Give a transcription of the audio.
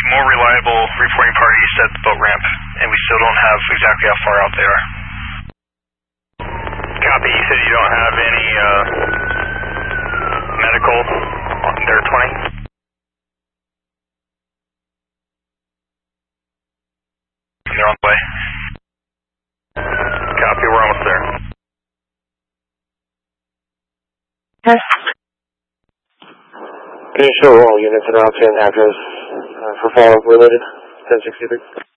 more reliable reporting parties at the boat ramp, and we still don't have exactly how far out they are. Copy, you said you don't have any medical on their 20? They're on the way. Copy, we're almost there. Can you show all units and routes and address for follow-up related 1063?